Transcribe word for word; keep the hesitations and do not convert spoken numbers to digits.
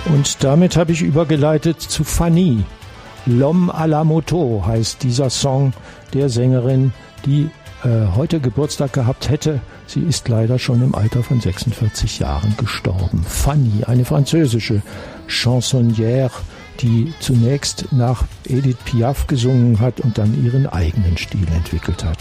Und damit habe ich übergeleitet zu Fanny. L'homme à la moto heißt dieser Song der Sängerin, die äh, heute Geburtstag gehabt hätte. Sie ist leider schon im Alter von sechsundvierzig Jahren gestorben. Fanny, eine französische Chansonnière, die zunächst nach Edith Piaf gesungen hat und dann ihren eigenen Stil entwickelt hat.